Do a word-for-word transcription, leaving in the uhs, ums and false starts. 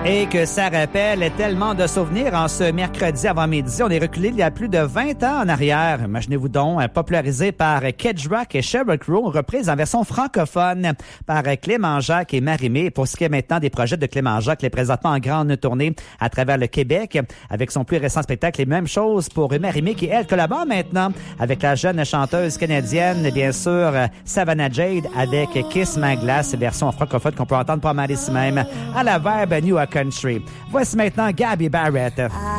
Et que ça rappelle tellement de souvenirs en ce mercredi avant-midi. On est reculé il y a plus de vingt ans en arrière. Imaginez-vous donc, popularisé par Kedge Rock et Sheryl Crow, reprise en version francophone par Clément Jacques et Marie-Mé. Pour ce qui est maintenant des projets de Clément Jacques, les présentement en grande tournée à travers le Québec avec son plus récent spectacle. Et même chose pour Marie-Mé qui, elle, collabore maintenant avec la jeune chanteuse canadienne, bien sûr, Savannah Jade avec Kiss My Glass, version francophone qu'on peut entendre pas mal ici même à la verbe New Country. Voici maintenant Gabby Barrett.